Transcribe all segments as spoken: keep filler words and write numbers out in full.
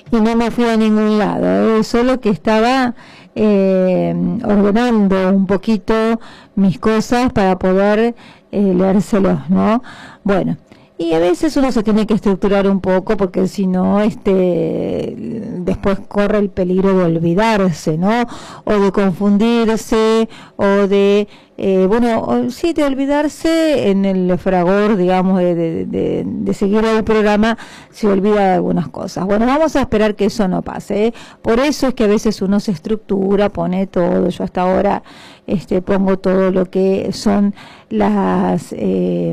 y no me fui a ningún lado, ¿eh? Solo que estaba eh, ordenando un poquito mis cosas para poder eh, leérselos, ¿no? Bueno, y a veces uno se tiene que estructurar un poco porque si no, este, después corre el peligro de olvidarse, ¿no? O de confundirse, o de, eh, bueno, o, sí, de olvidarse en el fragor, digamos, de, de, de, de seguir el programa, se olvida de algunas cosas. Bueno, vamos a esperar que eso no pase, ¿eh? Por eso es que a veces uno se estructura, pone todo. Yo hasta ahora este, pongo todo lo que son las eh,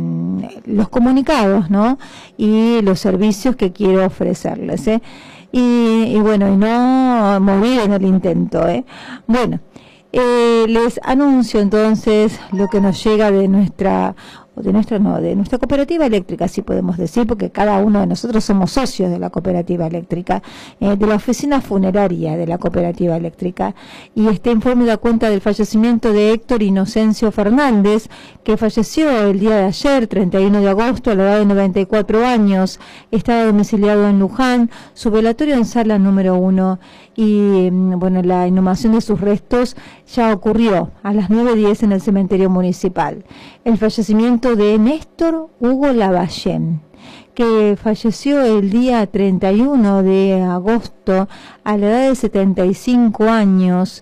los comunicados, ¿no? Y los servicios que quiero ofrecerles, ¿eh? Y, y bueno, y no morir en el intento, ¿eh? Bueno, eh, les anuncio entonces lo que nos llega de nuestra o de nuestra no, de nuestra cooperativa eléctrica, así podemos decir, porque cada uno de nosotros somos socios de la cooperativa eléctrica, eh, de la oficina funeraria de la cooperativa eléctrica, y este informe da cuenta del fallecimiento de Héctor Inocencio Fernández, que falleció el día de ayer, treinta y uno de agosto, a la edad de noventa y cuatro años, estaba domiciliado en Luján, su velatorio en sala número uno, y bueno, la inhumación de sus restos ya ocurrió a las nueve diez en el cementerio municipal. El fallecimiento de Néstor Hugo Lavallén, que falleció el día treinta y uno de agosto a la edad de setenta y cinco años,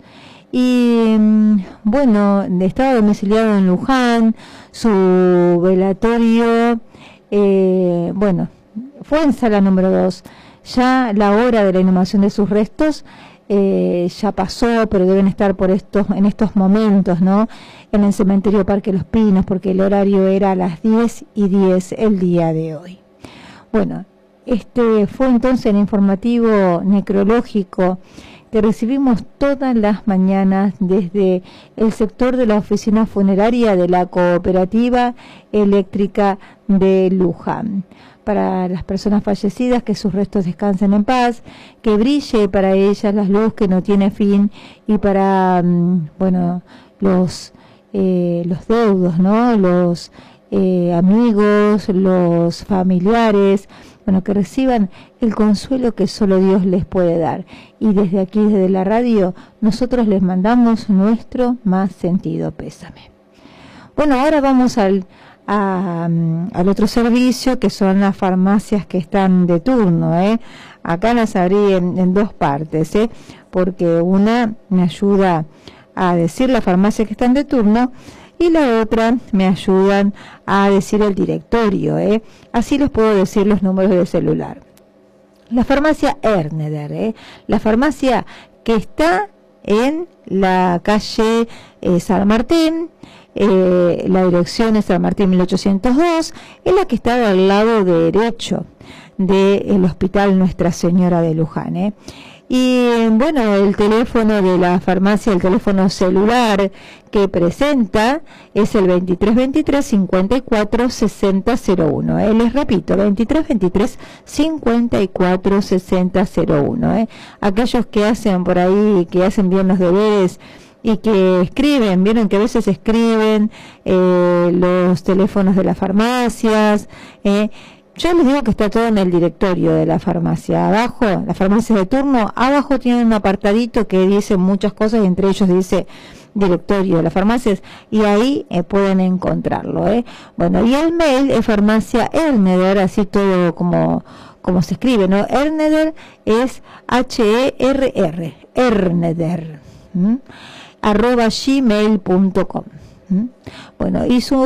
y bueno, estaba domiciliado en Luján. Su velatorio, eh, bueno, fue en sala número dos. Ya la hora de la inhumación de sus restos eh, ya pasó, pero deben estar por estos en estos momentos, ¿no? En el cementerio Parque Los Pinos, porque el horario era a las diez y diez el día de hoy. Bueno, este fue entonces el informativo necrológico que recibimos todas las mañanas desde el sector de la oficina funeraria de la Cooperativa Eléctrica de Luján. Para las personas fallecidas, que sus restos descansen en paz, que brille para ellas la luz que no tiene fin, y para, bueno, los eh, los deudos, ¿no? Los eh, amigos, los familiares, bueno, que reciban el consuelo que solo Dios les puede dar. Y desde aquí, desde la radio, nosotros les mandamos nuestro más sentido pésame. Bueno, ahora vamos al A, al otro servicio, que son las farmacias que están de turno, ¿eh? Acá las abrí en, en dos partes, ¿eh? Porque una me ayuda a decir las farmacias que están de turno y la otra me ayudan a decir el directorio, ¿eh? Así les puedo decir los números de celular. La farmacia Erneder, ¿eh? La farmacia que está en la calle eh, San Martín. Eh, la dirección es San Martín mil ochocientos dos, es la que está al lado derecho del Hospital Nuestra Señora de Luján, ¿eh? Y bueno, el teléfono de la farmacia, el teléfono celular que presenta es el veintitrés veintitrés cincuenta y cuatro sesenta cero uno, ¿eh? Les repito, veintitrés veintitrés cincuenta y cuatro sesenta cero uno, ¿eh? Aquellos que hacen por ahí, que hacen bien los deberes y que escriben, vieron que a veces escriben eh, los teléfonos de las farmacias, eh. Yo les digo que está todo en el directorio de la farmacia. Abajo, la farmacia de turno, abajo tienen un apartadito que dice muchas cosas, y entre ellos dice directorio de las farmacias, y ahí eh, pueden encontrarlo, ¿eh? Bueno, y el mail es farmacia Erneder, así todo como como se escribe, ¿no? Erneder es H E R R, Erneder, ¿m? arroba gmail punto com. ¿Mm? Bueno, y su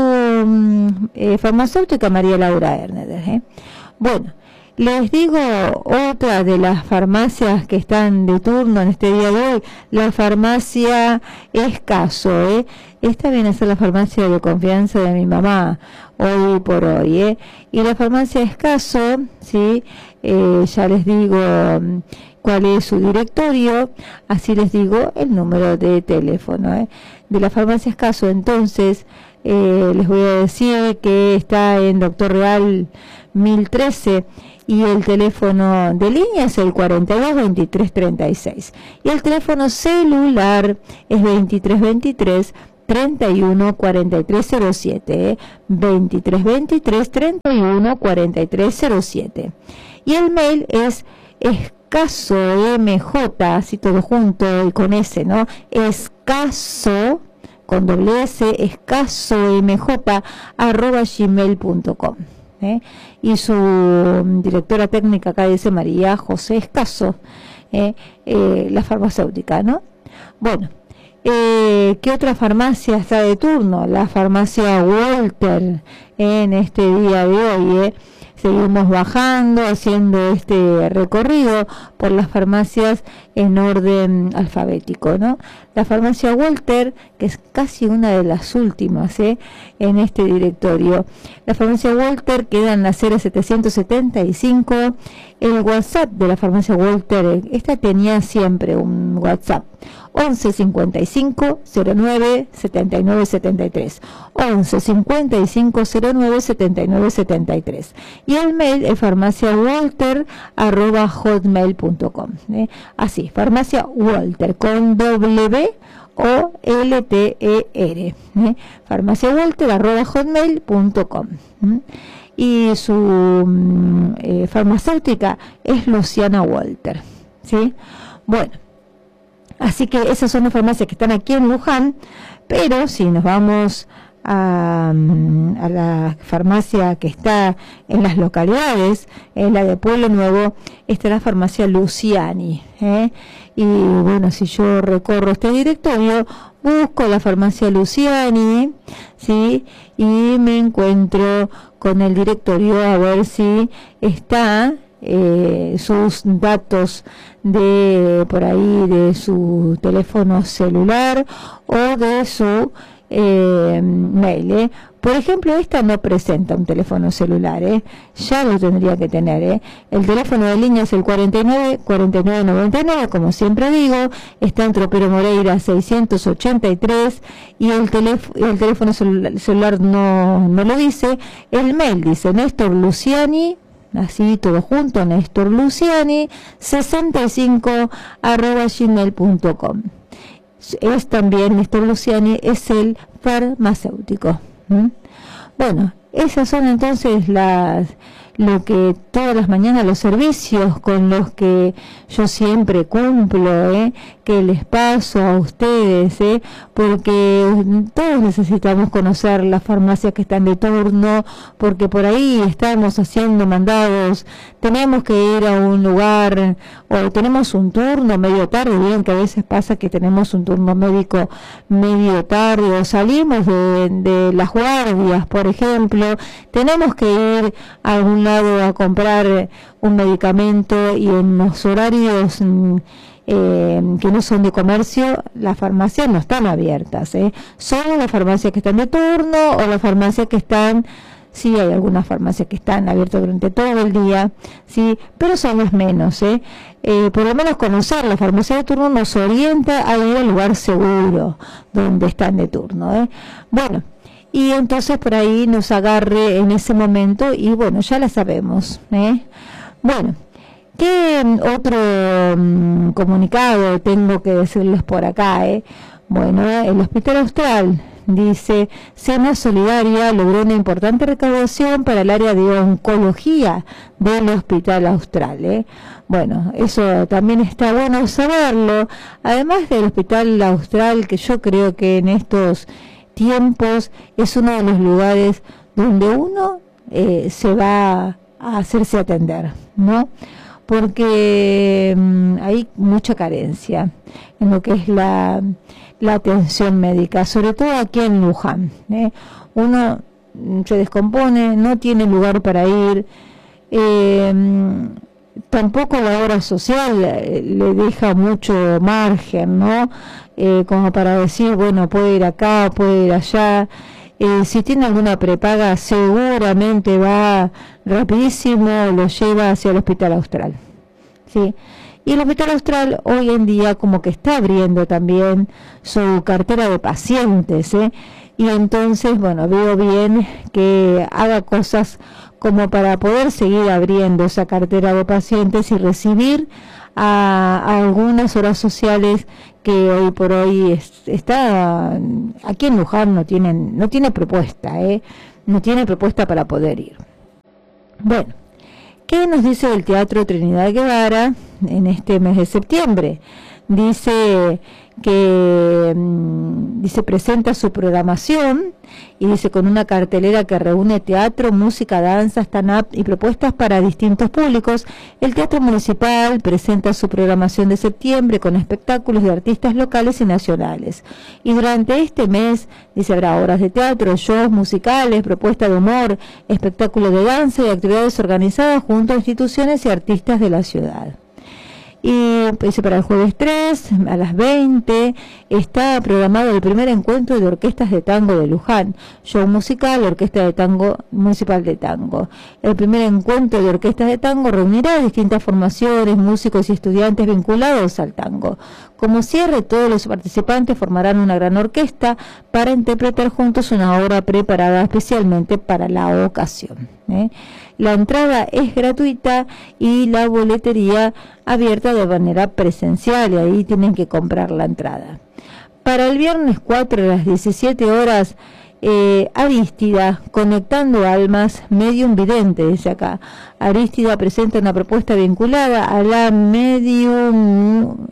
um, eh, farmacéutica María Laura Erneder, ¿eh? Bueno, les digo otra de las farmacias que están de turno en este día de hoy, la farmacia Escaso, ¿eh? Esta viene a ser la farmacia de confianza de mi mamá hoy por hoy, ¿eh? Y la farmacia Escaso, sí, eh, ya les digo um, cuál es su directorio, así les digo el número de teléfono, ¿eh? De la farmacia Escaso, entonces, eh, les voy a decir que está en Doctor Real mil trece, y el teléfono de línea es el cuarenta y dos veintitrés treinta y seis, y el teléfono celular es veintitrés veintitrés treinta y uno cuarenta y tres cero siete, ¿eh? veintitrés veintitrés treinta y uno cuarenta y tres cero siete, y el mail es escaso Escaso M J, así todo junto y con S, ¿no? Escaso, con doble S, escaso M J, arroba gmail punto com. ¿eh? Y su directora técnica acá dice María José Escaso, ¿eh? Eh, la farmacéutica, ¿no? Bueno, eh, ¿qué otra farmacia está de turno? La farmacia Walter, ¿eh? En este día de hoy, ¿eh? Seguimos bajando, haciendo este recorrido por las farmacias en orden alfabético, ¿no? La farmacia Walter, que es casi una de las últimas, ¿eh? en este directorio. La farmacia Walter queda en la serie setecientos setenta y cinco. El WhatsApp de la farmacia Walter, esta tenía siempre un WhatsApp. once cincuenta y cinco cero nueve setenta y nueve setenta y tres. once cincuenta y cinco cero nueve setenta y nueve setenta y tres. Y el mail es farmaciawalter arroba hotmail punto com. ¿eh? Así, farmacia Walter con W O L T E R. ¿eh? farmaciawalter arroba hotmail punto com. ¿eh? Y su eh, farmacéutica es Luciana Walter. ¿sí? Bueno. Así que esas son las farmacias que están aquí en Luján, pero si nos vamos a, a la farmacia que está en las localidades, en la de Pueblo Nuevo, está la farmacia Luciani. ¿eh? Y bueno, si yo recorro este directorio, busco la farmacia Luciani, ¿sí? Y me encuentro con el directorio a ver si está Eh, sus datos de por ahí de su teléfono celular o de su eh, mail. ¿eh? Por ejemplo, esta no presenta un teléfono celular, ¿eh? ya lo tendría que tener. ¿eh? El teléfono de línea es el cuarenta y nueve cuarenta y nueve noventa y nueve, como siempre digo, está en Tropero Moreira seiscientos ochenta y tres, y el, el teléfono cel celular no, no lo dice. El mail dice Néstor Luciani, así todo junto, Néstor Luciani sesenta y cinco arroba gmail punto com. Es también Néstor Luciani, es el farmacéutico. ¿Mm? Bueno, esas son entonces las lo que todas las mañanas, los servicios con los que yo siempre cumplo, ¿eh? que les paso a ustedes, ¿eh? porque todos necesitamos conocer las farmacias que están de turno, porque por ahí estamos haciendo mandados, tenemos que ir a un lugar, o tenemos un turno medio tarde, bien que a veces pasa que tenemos un turno médico medio tarde, o salimos de, de las guardias, por ejemplo, tenemos que ir a algún lado a comprar un medicamento y en los horarios eh, que no son de comercio, las farmacias no están abiertas, ¿eh? son las farmacias que están de turno o las farmacias que están, sí hay algunas farmacias que están abiertas durante todo el día, sí, pero son las menos, ¿eh? Eh, por lo menos conocer la farmacia de turno nos orienta a ir al lugar seguro donde están de turno, ¿eh? bueno, y entonces por ahí nos agarre en ese momento y bueno, ya la sabemos. ¿eh? Bueno, ¿qué otro um, comunicado tengo que decirles por acá? ¿eh? Bueno, el Hospital Austral dice, Cena Solidaria logró una importante recaudación para el área de oncología del Hospital Austral. ¿eh? Bueno, eso también está bueno saberlo. Además del Hospital Austral, que yo creo que en estos tiempos es uno de los lugares donde uno eh, se va a hacerse atender, ¿no? Porque mmm, hay mucha carencia en lo que es la, la atención médica, sobre todo aquí en Luján. ¿eh? Uno se descompone, no tiene lugar para ir, eh, tampoco la obra social le deja mucho margen, ¿no? Eh, como para decir, bueno, puede ir acá, puede ir allá. Eh, si tiene alguna prepaga, seguramente va rapidísimo, lo lleva hacia el Hospital Austral. ¿sí? Y el Hospital Austral hoy en día como que está abriendo también su cartera de pacientes, ¿eh? y entonces, bueno, veo bien que haga cosas como para poder seguir abriendo esa cartera de pacientes y recibir a, a algunas horas sociales que hoy por hoy es, está aquí en Luján no tienen no tiene propuesta, ¿eh? no tiene propuesta para poder ir. Bueno, ¿Qué nos dice el Teatro Trinidad Guevara en este mes de septiembre? Dice que mmm, dice presenta su programación y dice con una cartelera que reúne teatro, música, danza, stand-up y propuestas para distintos públicos. El Teatro Municipal presenta su programación de septiembre con espectáculos de artistas locales y nacionales. Y durante este mes, dice, habrá obras de teatro, shows musicales, propuestas de humor, espectáculos de danza y actividades organizadas junto a instituciones y artistas de la ciudad. Y pues, para el jueves tres a las veinte está programado el primer encuentro de orquestas de tango de Luján, show musical, orquesta de tango municipal de tango. El primer encuentro de orquestas de tango reunirá distintas formaciones, músicos y estudiantes vinculados al tango. Como cierre, todos los participantes formarán una gran orquesta para interpretar juntos una obra preparada especialmente para la ocasión, ¿eh? La entrada es gratuita y la boletería abierta de manera presencial, y ahí tienen que comprar la entrada. Para el viernes cuatro a las diecisiete horas, eh, Arístida, Conectando Almas, Medium Vidente, dice acá. Arístida presenta una propuesta vinculada a la medium,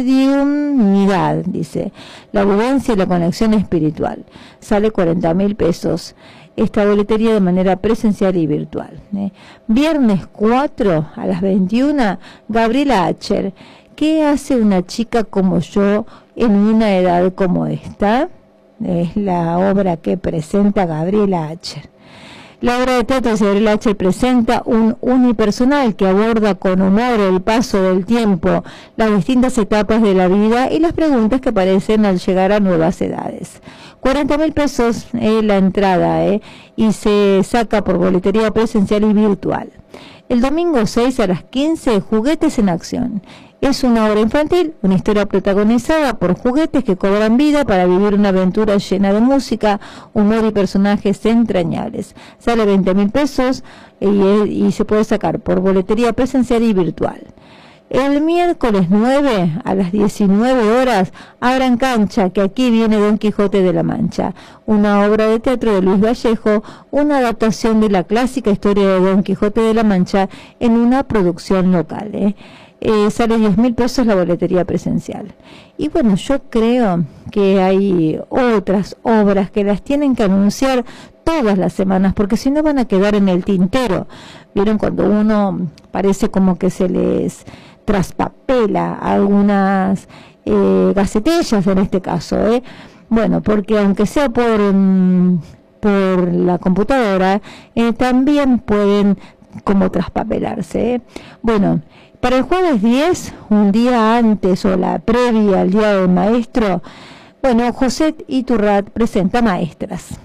mediumidad, dice, la vivencia y la conexión espiritual. Sale cuarenta mil pesos. Esta boletería de manera presencial y virtual. ¿eh? Viernes cuatro a las veintiuna, Gabriela Acher. ¿Qué hace una chica como yo en una edad como esta? Es la obra que presenta Gabriela Acher. La obra de teatro de Gabriela Acher presenta un unipersonal que aborda con humor el paso del tiempo, las distintas etapas de la vida y las preguntas que aparecen al llegar a nuevas edades. cuarenta mil pesos eh, la entrada eh, y se saca por boletería presencial y virtual. El domingo seis a las quince, Juguetes en Acción. Es una obra infantil, una historia protagonizada por juguetes que cobran vida para vivir una aventura llena de música, humor y personajes entrañables. Sale veinte mil pesos y, y se puede sacar por boletería presencial y virtual. El miércoles nueve a las diecinueve horas, Abran Cancha, que aquí viene Don Quijote de la Mancha, una obra de teatro de Luis Vallejo, una adaptación de la clásica historia de Don Quijote de la Mancha en una producción local. ¿eh? Eh, sale diez mil pesos la boletería presencial. Y bueno, yo creo que hay otras obras que las tienen que anunciar todas las semanas, porque si no van a quedar en el tintero. Vieron cuando uno parece como que se les traspapela algunas eh, gacetillas en este caso, ¿eh? Bueno, porque aunque sea por, mm, por la computadora, eh, también pueden como traspapelarse, ¿eh? Bueno, para el jueves diez, un día antes o la previa al Día del Maestro, bueno, José Iturrat presenta Maestras.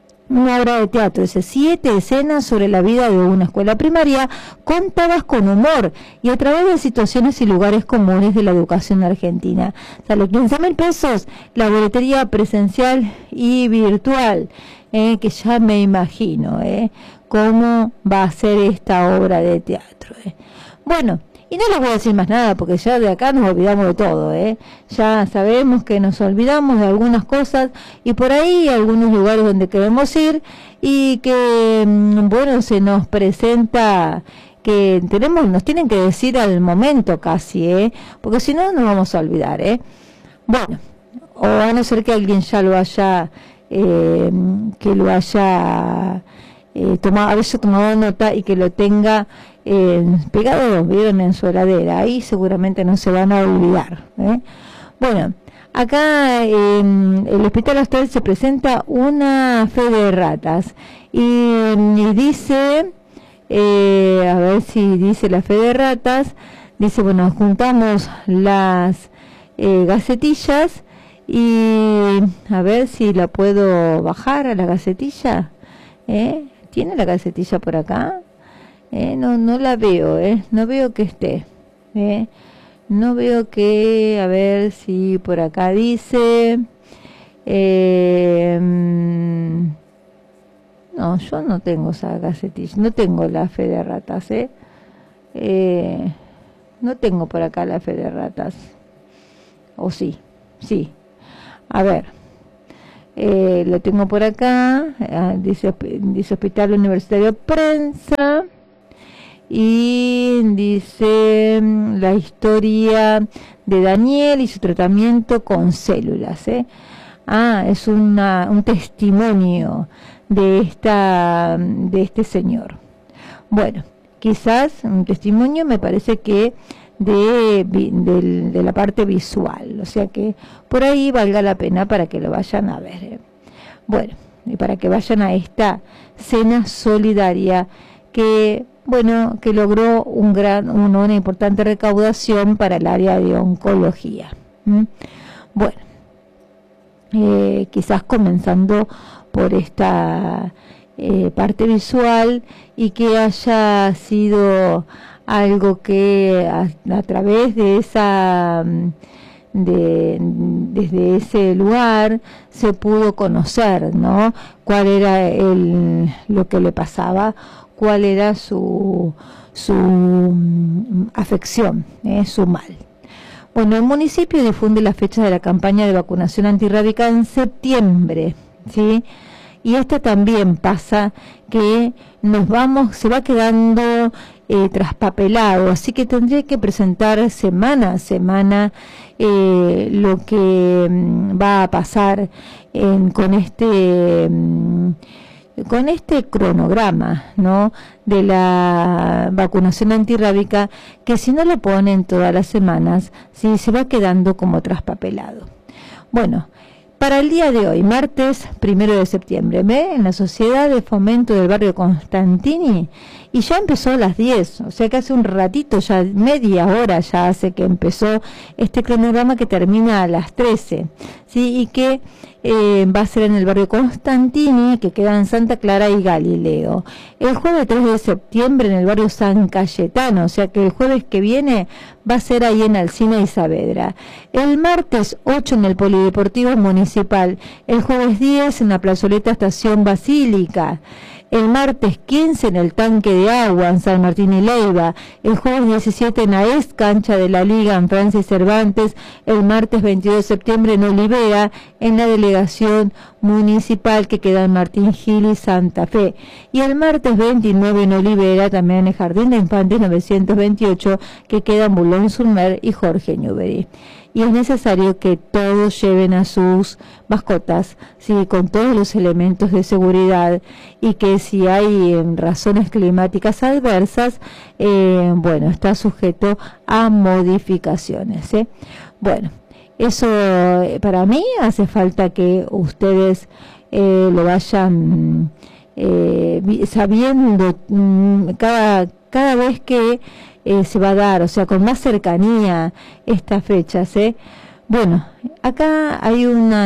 Una obra de teatro, dice, siete escenas sobre la vida de una escuela primaria contadas con humor y a través de situaciones y lugares comunes de la educación argentina. Sale quince mil pesos la boletería presencial y virtual, eh, que ya me imagino eh, cómo va a ser esta obra de teatro. Eh. Bueno, y no les voy a decir más nada porque ya de acá nos olvidamos de todo, ¿eh? Ya sabemos que nos olvidamos de algunas cosas y por ahí algunos lugares donde queremos ir y que, bueno, se nos presenta que tenemos, nos tienen que decir al momento casi, ¿eh? Porque si no nos vamos a olvidar, ¿eh? Bueno, o a no ser que alguien ya lo haya, eh, que lo haya eh, tomado, haya tomado nota y que lo tenga Eh, pegado, vieron, en su heladera, ahí seguramente no se van a olvidar, ¿eh? Bueno, acá en el Hospital Austral se presenta una fe de ratas y, y dice, eh, a ver si dice la fe de ratas, dice, bueno, juntamos las eh, gacetillas y a ver si la puedo bajar a la gacetilla, ¿eh? ¿Tiene la gacetilla por acá? Eh, no, no la veo, eh, no veo que esté, eh, no veo que, a ver si por acá dice, eh, no, yo no tengo esa gacetilla, no tengo la fe de ratas, eh, eh, no tengo por acá la fe de ratas, o sí, sí, a ver, eh, lo tengo por acá, eh, dice, dice Hospital Universitario Prensa. y dice la historia de Daniel y su tratamiento con células, ¿eh? Ah, es una, un testimonio de esta de este señor. Bueno, quizás un testimonio, me parece que de, de, de la parte visual, o sea que por ahí valga la pena para que lo vayan a ver, ¿eh? Bueno, y para que vayan a esta cena solidaria que, bueno, que logró un gran, una importante recaudación para el área de oncología. ¿Mm? Bueno, eh, quizás comenzando por esta eh, parte visual y que haya sido algo que a, a través de esa de desde ese lugar se pudo conocer, ¿no? Cuál era el lo que le pasaba, cuál era su su um, afección, ¿eh? Su mal. Bueno, el municipio difunde la fecha de la campaña de vacunación antirrábica en septiembre, ¿sí? Y esta también pasa que nos vamos, se va quedando eh, traspapelado, así que tendría que presentar semana a semana eh, lo que mm, va a pasar en, con este mm, con este cronograma, ¿no?, de la vacunación antirrábica, que si no lo ponen todas las semanas, sí, se va quedando como traspapelado. Bueno, para el día de hoy, martes primero de septiembre, ¿ve? En la Sociedad de Fomento del Barrio Constantini, y ya empezó a las diez, o sea que hace un ratito, ya media hora ya hace que empezó este cronograma que termina a las trece, ¿sí? Y que eh, va a ser en el barrio Constantini, que queda en Santa Clara y Galileo. El jueves tres de septiembre en el barrio San Cayetano, o sea que el jueves que viene va a ser ahí en Alsina y Saavedra. El martes ocho en el Polideportivo Municipal. El jueves diez en la plazoleta Estación Basílica. El martes quince en el Tanque de Agua en San Martín y Leiva. El jueves diecisiete en AES, cancha de la Liga en Francis Cervantes. El martes veintidós de septiembre en Olivea, en la delegación municipal que queda en Martín Gil y Santa Fe. Y el martes veintinueve en Olivera, también en el Jardín de Infantes novecientos veintiocho, que queda en Boulogne-sur-Mer y Jorge Newbery. Y es necesario que todos lleven a sus mascotas, sí, con todos los elementos de seguridad, y que si hay eh, razones climáticas adversas, eh, bueno, está sujeto a modificaciones, ¿eh? Bueno, eso eh, para mí hace falta que ustedes eh, lo vayan eh, sabiendo mmm, cada, cada vez que Eh, se va a dar, o sea, con más cercanía estas fechas, ¿eh? Bueno, acá hay una,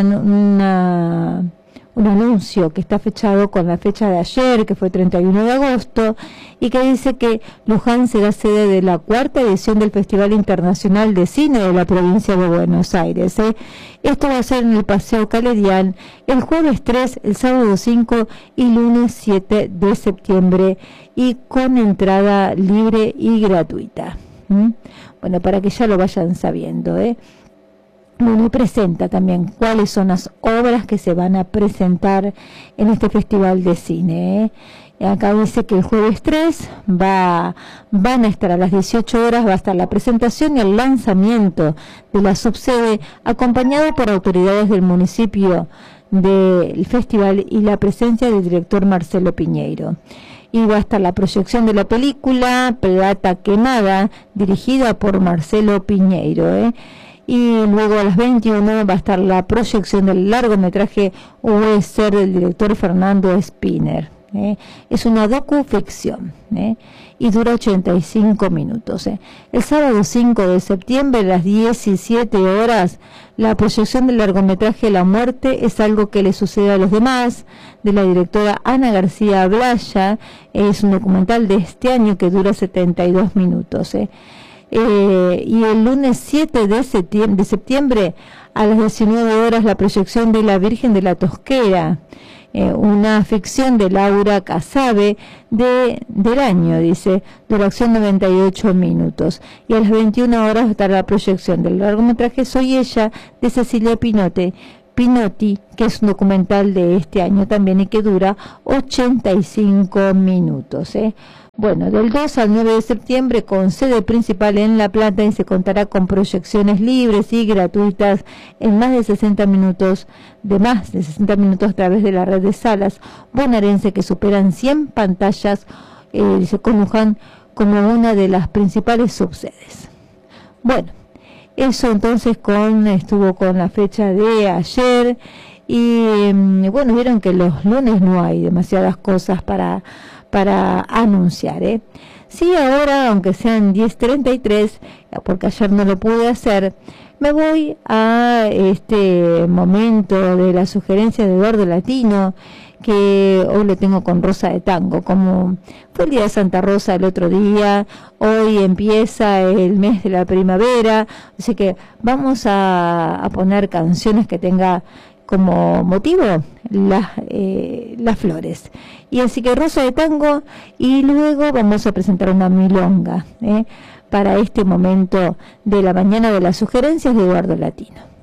una un anuncio que está fechado con la fecha de ayer, que fue treinta y uno de agosto, y que dice que Luján será sede de la cuarta edición del Festival Internacional de Cine de la provincia de Buenos Aires, ¿eh? Esto va a ser en el Paseo Caledián el jueves tres, el sábado cinco y lunes siete de septiembre, y con entrada libre y gratuita. ¿Mm? Bueno, para que ya lo vayan sabiendo, ¿eh? Bueno, y presenta también cuáles son las obras que se van a presentar en este festival de cine, ¿eh? Acá dice que el jueves tres va, van a estar a las dieciocho horas, va a estar la presentación y el lanzamiento de la subsede, acompañado por autoridades del municipio del festival y la presencia del director Marcelo Piñeiro. Y va a estar la proyección de la película Plata Quemada, dirigida por Marcelo Piñeiro, ¿eh? Y luego a las veintiuno va a estar la proyección del largometraje Hueser del director Fernando Spinner, ¿eh? Es una docuficción, ¿eh? Y dura ochenta y cinco minutos, ¿eh? El sábado cinco de septiembre a las diecisiete horas, la proyección del largometraje La Muerte es algo que le sucede a los demás, de la directora Ana García Blaya. Es un documental de este año que dura setenta y dos minutos, ¿eh? Eh, y el lunes siete de septiembre, de septiembre a las diecinueve horas la proyección de La Virgen de la Tosquera, eh, una ficción de Laura Casabe de, del año, dice, duración noventa y ocho minutos. Y a las veintiuna horas va a estar la proyección del largometraje Soy Ella de Cecilia Pinote, Pinotti, que es un documental de este año también y que dura ochenta y cinco minutos. ¿eh? Bueno, del dos al nueve de septiembre, con sede principal en La Plata, y se contará con proyecciones libres y gratuitas en más de sesenta minutos, de más de sesenta minutos a través de la red de salas bonaerense, que superan cien pantallas, eh, y se con Luján como una de las principales subsedes. Bueno, eso entonces con estuvo con la fecha de ayer y bueno, vieron que los lunes no hay demasiadas cosas para para anunciar, ¿eh? Sí, ahora, aunque sean diez treinta y tres, porque ayer no lo pude hacer, me voy a este momento de la sugerencia de Eduardo Latino, que hoy lo tengo con Rosa de Tango, como fue el día de Santa Rosa el otro día, hoy empieza el mes de la primavera, así que vamos a, a poner canciones que tenga como motivo las, eh, las flores. Y así que Rosa de Tango, y luego vamos a presentar una milonga, ¿eh? para este momento de la mañana de las sugerencias de Eduardo Latino.